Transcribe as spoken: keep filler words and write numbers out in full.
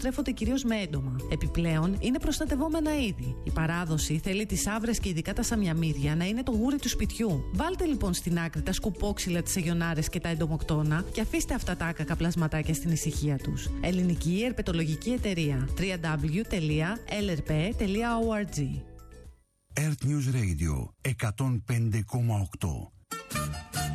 τρέφονται κυρίως με έντομα. Επιπλέον, είναι προστατευόμενα είδη. Η παράδοση θέλει τις άβρες και ειδικά τα σαμιαμίδια να είναι το γούρι του σπιτιού. Βάλτε λοιπόν στην άκρη τα σκουπόξυλα, τις αγιονάρες και τα εντομοκτώνα και αφήστε αυτά τα άκακα πλασματάκια στην ησυχία τους. Ελληνική Ερπετολογική Εταιρεία. double-u double-u double-u τελεία ελ ερ πι τελεία org. Earth News Radio εκατόν πέντε κόμμα οκτώ.